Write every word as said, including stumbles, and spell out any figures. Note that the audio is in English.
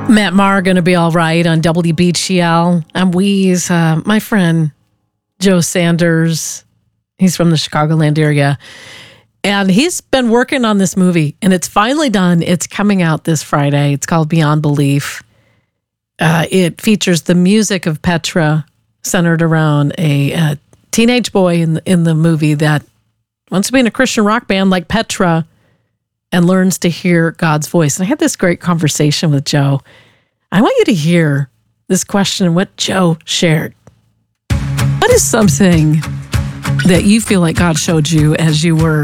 Matt Maher going to be all right on W B G L. I'm Weeze. Uh, my friend Joe Sanders, he's from the Chicagoland area. And he's been working on this movie, and it's finally done. It's coming out this Friday. It's called Beyond Belief. Uh, it features the music of Petra, centered around a, a teenage boy in the, in the movie that wants to be in a Christian rock band like Petra and learns to hear God's voice. And I had this great conversation with Joe. I want you to hear this question, what Joe shared. What is something that you feel like God showed you as you were